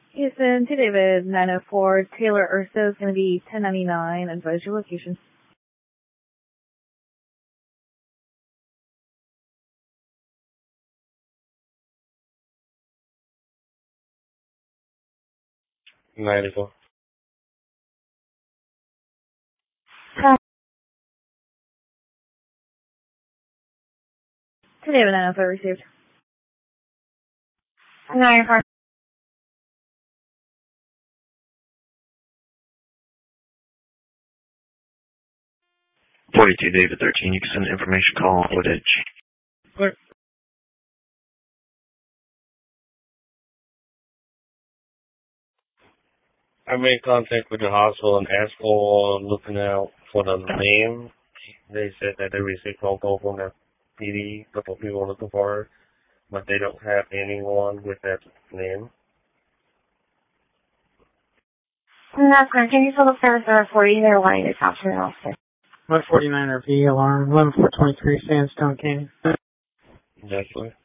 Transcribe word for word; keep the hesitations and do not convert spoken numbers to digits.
Houston to David, nine oh four. Taylor Urso is going to be ten ninety-nine. Advise your location. ninety-four. To David, nine oh five received. nine four. forty-two David thirteen, you can send information call on footage. Clear. I made contact with the hospital and asked for looking out for the name. They said that they received phone call from the P D, a couple of people looking for her, but they don't have anyone with that name. That's correct. Can you fill the service number for you? They're wanting to talk to the officer. one forty-nine R V, alarm eleven four twenty-three, Sandstone Canyon. Exactly.